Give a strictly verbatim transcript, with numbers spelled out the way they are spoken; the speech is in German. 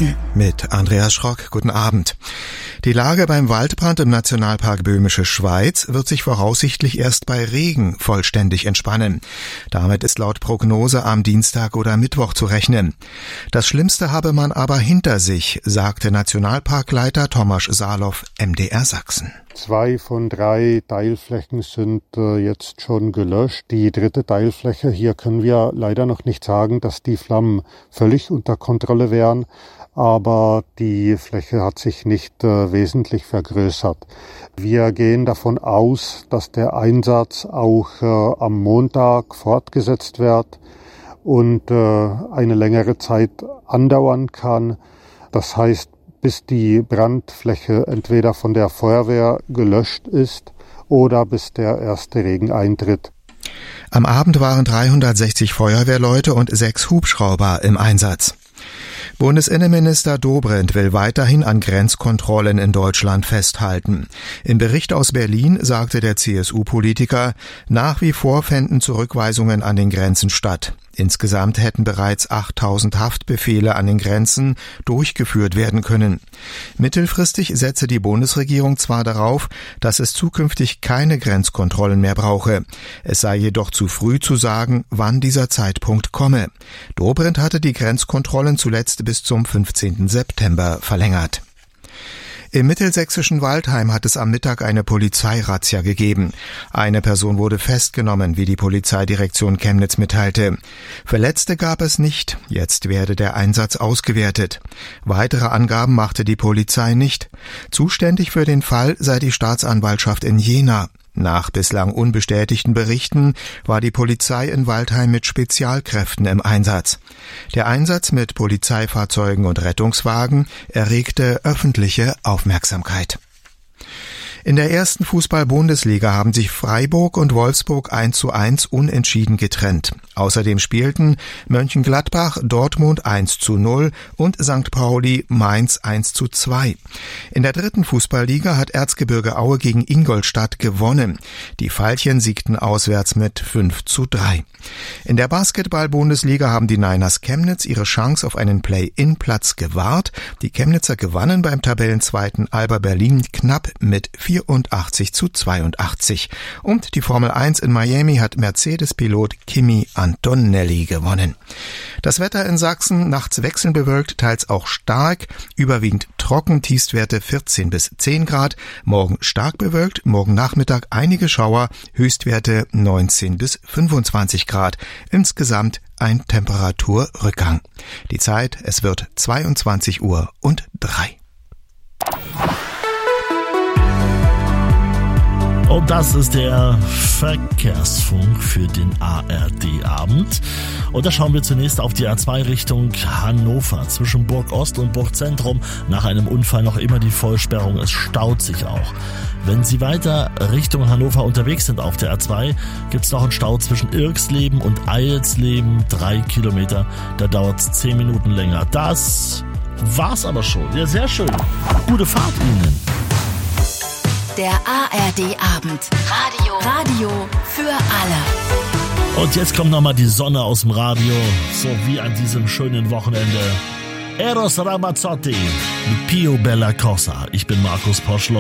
Mit Andreas Schrock, guten Abend. Die Lage beim Waldbrand im Nationalpark Böhmische Schweiz wird sich voraussichtlich erst bei Regen vollständig entspannen. Damit ist laut Prognose am Dienstag oder Mittwoch zu rechnen. Das Schlimmste habe man aber hinter sich, sagte Nationalparkleiter Thomas Salow, M D R Sachsen. Zwei von drei Teilflächen sind äh, jetzt schon gelöscht. Die dritte Teilfläche, hier können wir leider noch nicht sagen, dass die Flammen völlig unter Kontrolle wären, aber die Fläche hat sich nicht äh, wesentlich vergrößert. Wir gehen davon aus, dass der Einsatz auch äh, am Montag fortgesetzt wird und äh, eine längere Zeit andauern kann. Das heißt, bis die Brandfläche entweder von der Feuerwehr gelöscht ist oder bis der erste Regen eintritt. Am Abend waren dreihundertsechzig Feuerwehrleute und sechs Hubschrauber im Einsatz. Bundesinnenminister Dobrindt will weiterhin an Grenzkontrollen in Deutschland festhalten. Im Bericht aus Berlin sagte der C S U-Politiker, nach wie vor fänden Zurückweisungen an den Grenzen statt. Insgesamt hätten bereits achttausend Haftbefehle an den Grenzen durchgeführt werden können. Mittelfristig setze die Bundesregierung zwar darauf, dass es zukünftig keine Grenzkontrollen mehr brauche. Es sei jedoch zu früh zu sagen, wann dieser Zeitpunkt komme. Dobrindt hatte die Grenzkontrollen zuletzt bis zum fünfzehnten September verlängert. Im mittelsächsischen Waldheim hat es am Mittag eine Polizeirazzia gegeben. Eine Person wurde festgenommen, wie die Polizeidirektion Chemnitz mitteilte. Verletzte gab es nicht. Jetzt werde der Einsatz ausgewertet. Weitere Angaben machte die Polizei nicht. Zuständig für den Fall sei die Staatsanwaltschaft in Jena. Nach bislang unbestätigten Berichten war die Polizei in Waldheim mit Spezialkräften im Einsatz. Der Einsatz mit Polizeifahrzeugen und Rettungswagen erregte öffentliche Aufmerksamkeit. In der ersten Fußball-Bundesliga haben sich Freiburg und Wolfsburg eins zu eins unentschieden getrennt. Außerdem spielten Mönchengladbach, Dortmund eins zu null und Sankt Pauli Mainz eins zu zwei. In der dritten Fußballliga hat Erzgebirge Aue gegen Ingolstadt gewonnen. Die Veilchen siegten auswärts mit fünf zu drei. In der Basketball-Bundesliga haben die Niners Chemnitz ihre Chance auf einen Play-in-Platz gewahrt. Die Chemnitzer gewannen beim Tabellenzweiten Alba Berlin knapp mit vierundachtzig zu zweiundachtzig. Und die Formel eins in Miami hat Mercedes-Pilot Kimi Antonelli gewonnen. Das Wetter in Sachsen, nachts wechselnd bewölkt, teils auch stark, überwiegend trocken, Tiefstwerte vierzehn bis zehn Grad, morgen stark bewölkt, morgen Nachmittag einige Schauer, Höchstwerte neunzehn bis fünfundzwanzig Grad. Insgesamt ein Temperaturrückgang. Die Zeit, es wird zweiundzwanzig Uhr und drei. Und das ist der Verkehrsfunk für den A R D-Abend. Und da schauen wir zunächst auf die A zwei Richtung Hannover. Zwischen Burg Ost und Burg Zentrum nach einem Unfall noch immer die Vollsperrung. Es staut sich auch. Wenn Sie weiter Richtung Hannover unterwegs sind auf der A zwei, gibt es noch einen Stau zwischen Irxleben und Eilsleben. Drei Kilometer, da dauert es zehn Minuten länger. Das war's aber schon. Ja, sehr schön. Gute Fahrt Ihnen. Der A R D-Abend. Radio. Radio für alle. Und jetzt kommt nochmal die Sonne aus dem Radio, so wie an diesem schönen Wochenende. Eros Ramazzotti mit Pio Bella Cosa. Ich bin Markus Poschler.